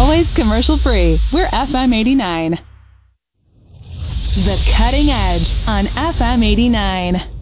always commercial free. We're FM 89. The Cutting Edge on FM 89.